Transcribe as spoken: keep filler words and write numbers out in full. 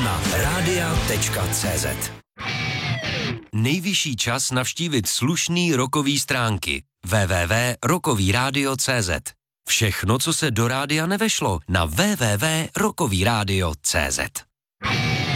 na rádia tečka cé zet. Nejvyšší čas navštívit slušný rockový stránky w w w tečka rockový rádio tečka cé zet. Všechno, co se do rádia nevešlo, na w w w tečka rockový rádio tečka cé zet.